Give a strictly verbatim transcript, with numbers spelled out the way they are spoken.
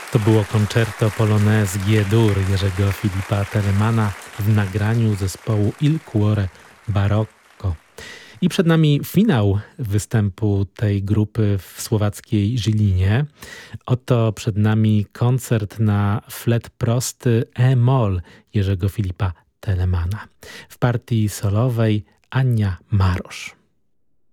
To było Concerto Polonaise G-dur Jerzego Filipa Telemana w nagraniu zespołu Il Cuore Barocco. I przed nami finał występu tej grupy w słowackiej Žilinie. Oto przed nami koncert na flet prosty e-moll Jerzego Filipa Telemana. W partii solowej Ania Marosz.